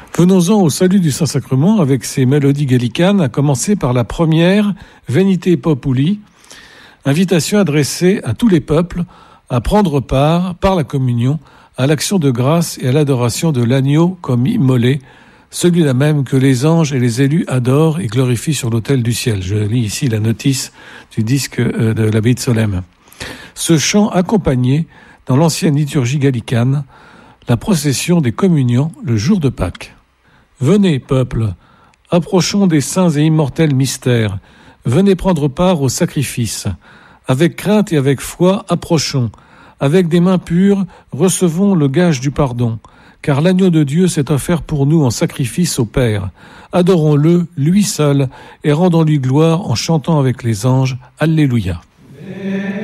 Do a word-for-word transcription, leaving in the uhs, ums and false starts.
Venons-en au salut du Saint-Sacrement avec ses mélodies gallicanes, à commencer par la première, Venite Populi, invitation adressée à tous les peuples à prendre part, par la communion, à l'action de grâce et à l'adoration de l'agneau comme immolé, celui-là même que les anges et les élus adorent et glorifient sur l'autel du ciel. Je lis ici la notice du disque de l'abbaye de Solesmes. Ce chant accompagnait, dans l'ancienne liturgie gallicane, la procession des communions le jour de Pâques. Venez, peuple, approchons des saints et immortels mystères, venez prendre part au sacrifice. Avec crainte et avec foi, approchons. Avec des mains pures, recevons le gage du pardon. Car l'agneau de Dieu s'est offert pour nous en sacrifice au Père. Adorons-le, lui seul, et rendons-lui gloire en chantant avec les anges. Alléluia.